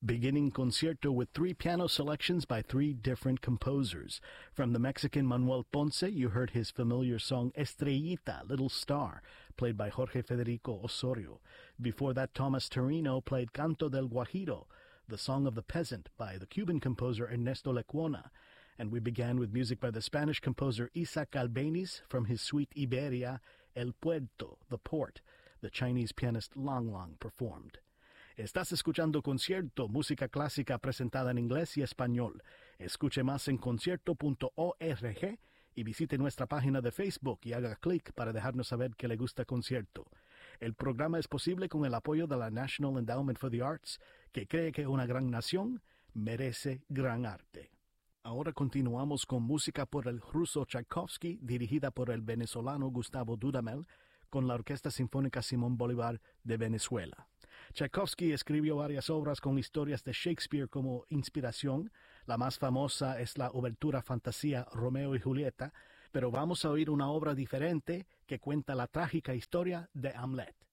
beginning concierto with 3 piano selections by 3 different composers. From the Mexican Manuel Ponce, you heard his familiar song Estrellita, Little Star, played by Jorge Federico Osorio. Before that, Thomas Torino played Canto del Guajiro, the Song of the Peasant, by the Cuban composer Ernesto Lecuona. And we began with music by the Spanish composer Isaac Albeniz from his suite Iberia, El Puerto, the Port, the Chinese pianist Lang Lang performed. Estás escuchando Concierto, música clásica presentada en inglés y español. Escuche más en concierto.org y visite nuestra página de Facebook y haga clic para dejarnos saber que le gusta Concierto. El programa es posible con el apoyo de la National Endowment for the Arts, que cree que una gran nación merece gran arte. Ahora continuamos con música por el ruso Tchaikovsky, dirigida por el venezolano Gustavo Dudamel, con la Orquesta Sinfónica Simón Bolívar de Venezuela. Tchaikovsky escribió varias obras con historias de Shakespeare como inspiración. La más famosa es la obertura fantasía Romeo y Julieta, pero vamos a oír una obra diferente que cuenta la trágica historia de Hamlet.